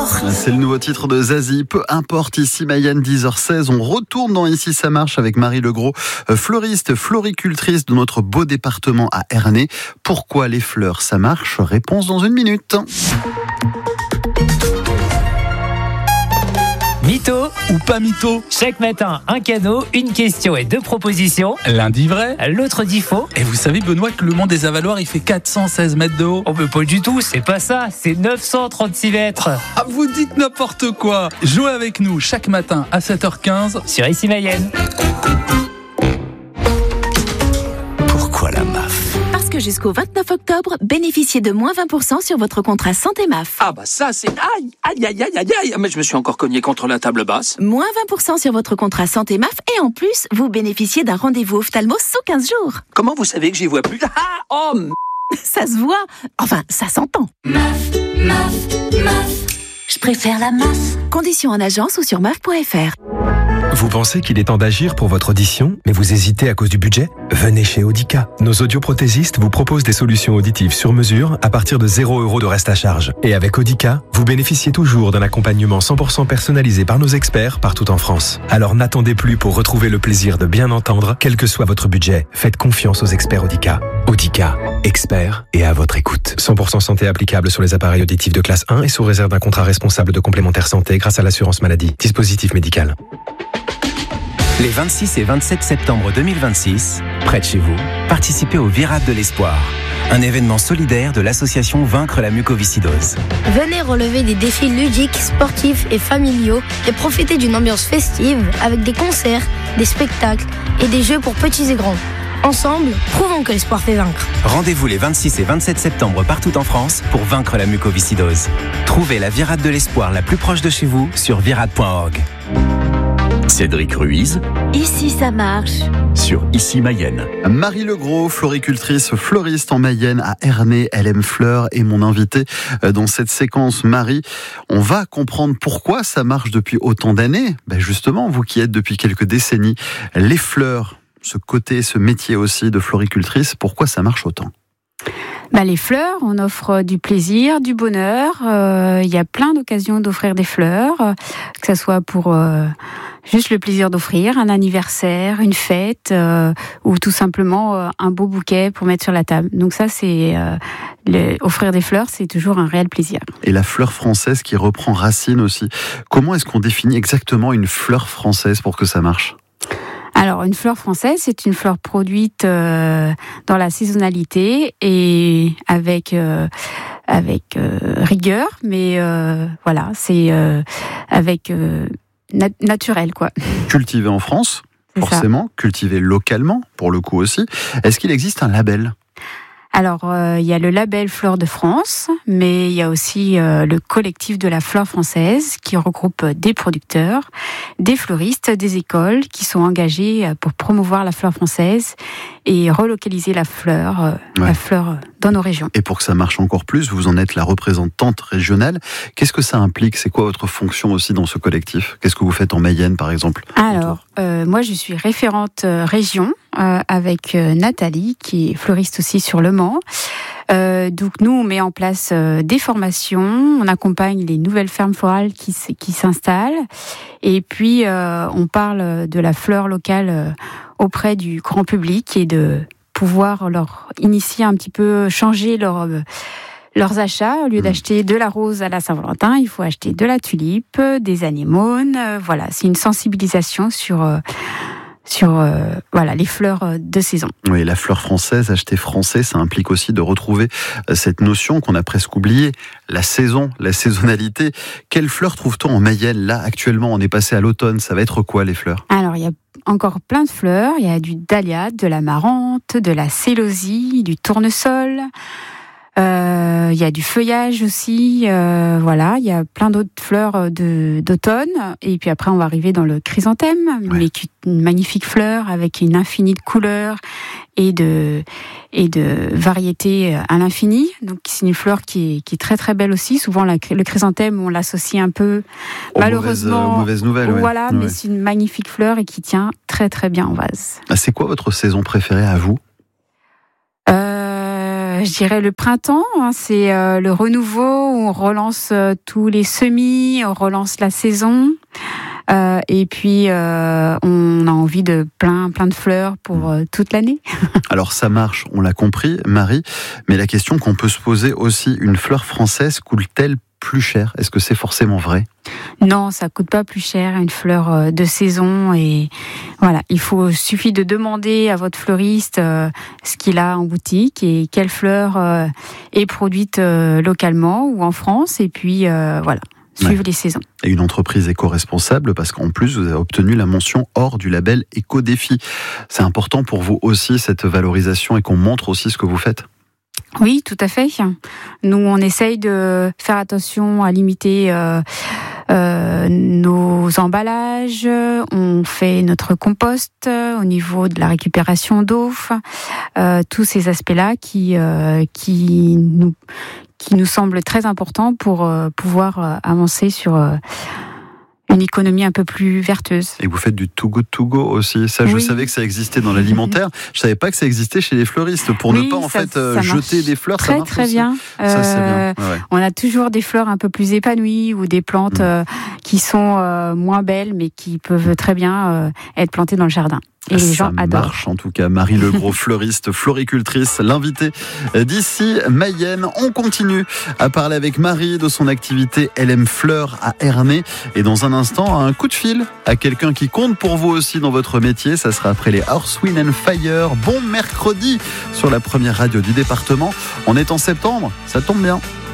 importe. C'est le nouveau titre de Zazie, peu importe. Ici Mayenne, 10h16. On retourne dans Ici ça marche avec Marie Legros, fleuriste, floricultrice de notre beau département à Ernée. Pourquoi les fleurs ça marche? Réponse dans une minute. Mytho ou pas mytho? Chaque matin, un cadeau, une question et 2 propositions. L'un dit vrai, L'autre dit faux. et vous savez Benoît que le mont des Avaloirs il fait 416 mètres de haut? Oh mais pas du tout, c'est pas ça, c'est 936 mètres. Ah, vous dites n'importe quoi. Jouez avec nous chaque matin à 7h15 Sur Ici Mayenne. Pourquoi la MAF? Parce que jusqu'au 29 octobre, bénéficiez de moins 20% sur votre contrat santé MAF. Ah bah ça c'est... Aïe. Mais je me suis encore cogné contre la table basse. Moins 20% sur votre contrat santé MAF et en plus, vous bénéficiez d'un rendez-vous ophtalmo sous 15 jours. Comment vous savez que j'y vois plus? Ça se voit, enfin ça s'entend. Je préfère la MAF. Conditions en agence ou sur maf.fr. Vous pensez qu'il est temps d'agir pour votre audition, mais vous hésitez à cause du budget? Venez chez Audica. Nos audioprothésistes vous proposent des solutions auditives sur mesure à partir de 0 € de reste à charge. Et avec Audica, vous bénéficiez toujours d'un accompagnement 100% personnalisé par nos experts partout en France. Alors n'attendez plus pour retrouver le plaisir de bien entendre, quel que soit votre budget. Faites confiance aux experts Audica. Audica, experts et à votre écoute. 100% santé applicable sur les appareils auditifs de classe 1 et sous réserve d'un contrat responsable de complémentaire santé grâce à l'assurance maladie. Dispositif médical. Les 26 et 27 septembre 2026, près de chez vous, participez au Virade de l'Espoir, un événement solidaire de l'association Vaincre la mucoviscidose. Venez relever des défis ludiques, sportifs et familiaux et profitez d'une ambiance festive avec des concerts, des spectacles et des jeux pour petits et grands. Ensemble, prouvons que l'espoir fait vaincre. Rendez-vous les 26 et 27 septembre partout en France pour vaincre la mucoviscidose. Trouvez la Virade de l'Espoir la plus proche de chez vous sur virade.org. Cédric Ruiz, Ici ça marche. sur Ici Mayenne. Marie Legros, floricultrice, fleuriste en Mayenne à Ernée, elle aime fleurs, et mon invité dans cette séquence. Marie, on va comprendre pourquoi ça marche depuis autant d'années. Justement, vous qui êtes depuis quelques décennies, les fleurs, ce côté, ce métier aussi de floricultrice, pourquoi ça marche autant? Les fleurs, on offre du plaisir, du bonheur. Il y a plein d'occasions d'offrir des fleurs, que ce soit pour juste le plaisir d'offrir, un anniversaire, une fête, ou tout simplement un beau bouquet pour mettre sur la table. Donc ça, offrir des fleurs, c'est toujours un réel plaisir. Et la fleur française qui reprend racine aussi. Comment est-ce qu'on définit exactement une fleur française pour que ça marche ? Alors, une fleur française, c'est une fleur produite dans la saisonnalité et avec rigueur, mais voilà, c'est avec naturel, quoi. Cultivée en France, forcément, cultivée localement, pour le coup aussi. Est-ce qu'il existe un label ? Alors, il y a le label Fleur de France, mais il y a aussi le collectif de la fleur française qui regroupe des producteurs, des fleuristes, des écoles qui sont engagés pour promouvoir la fleur française et relocaliser la fleur dans nos régions. Et pour que ça marche encore plus, vous en êtes la représentante régionale. Qu'est-ce que ça implique ? C'est quoi votre fonction aussi dans ce collectif ? Qu'est-ce que vous faites en Mayenne, par exemple ? Alors, moi, je suis référente région avec Nathalie, qui est fleuriste aussi sur Le Mans. Donc nous, on met en place des formations, on accompagne les nouvelles fermes florales qui s'installent, et puis on parle de la fleur locale auprès du grand public et de pouvoir leur initier un petit peu, changer leurs achats. Au lieu d'acheter de la rose à la Saint-Valentin, il faut acheter de la tulipe, des anémones. Voilà, c'est une sensibilisation sur les fleurs de saison. Oui, la fleur française, acheter français, ça implique aussi de retrouver cette notion qu'on a presque oubliée, la saison, la saisonnalité. Quelles fleurs trouve-t-on en Mayenne ? Là, actuellement, on est passé à l'automne. Ça va être quoi, les fleurs ? Alors, il y a encore plein de fleurs. Il y a du dahlia, de la marante, de la célosie, du tournesol. Il y a du feuillage aussi, il y a plein d'autres fleurs d'automne. Et puis après, on va arriver dans le chrysanthème, mais une magnifique fleur avec une infinie de couleurs et de variétés à l'infini. Donc c'est une fleur qui est très très belle aussi. Souvent le chrysanthème, on l'associe un peu malheureusement mauvaise nouvelle. Voilà, mais c'est une magnifique fleur et qui tient très très bien en vase. C'est quoi votre saison préférée à vous ? je dirais le printemps, hein, c'est le renouveau où on relance tous les semis, on relance la saison. Et puis on a envie de plein de fleurs pour toute l'année. Alors ça marche, on l'a compris, Marie, mais la question qu'on peut se poser aussi, une fleur française coûte-t-elle plus cher? Est-ce que c'est forcément vrai? Non, ça coûte pas plus cher, une fleur de saison, et voilà, suffit de demander à votre fleuriste ce qu'il a en boutique et quelle fleur est produite localement ou en France, et puis voilà. Suivre les saisons. Et une entreprise éco-responsable, parce qu'en plus, vous avez obtenu la mention or du label Éco-Défi. C'est important pour vous aussi, cette valorisation, et qu'on montre aussi ce que vous faites? Oui, tout à fait. Nous, on essaye de faire attention à limiter nos emballages, on fait notre compost au niveau de la récupération d'eau, tous ces aspects-là qui nous semblent très importants pour pouvoir avancer sur une économie un peu plus vertueuse. Et vous faites du too good to go aussi. Ça, je savais que ça existait dans l'alimentaire. Je savais pas que ça existait chez les fleuristes. Pour ne pas jeter des fleurs, ça marche très aussi. bien. Ça, c'est bien. Ouais. On a toujours des fleurs un peu plus épanouies ou des plantes qui sont moins belles, mais qui peuvent très bien être plantées dans le jardin. Et les gens adorent. Ça marche en tout cas. Marie Legros, fleuriste, floricultrice, l'invitée d'ici Mayenne. On continue à parler avec Marie de son activité LM Fleurs à Ernée. Et dans un instant, un coup de fil à quelqu'un qui compte pour vous aussi dans votre métier. Ça sera après les Earth, Wind and Fire. Bon mercredi sur la première radio du département. On est en septembre, ça tombe bien.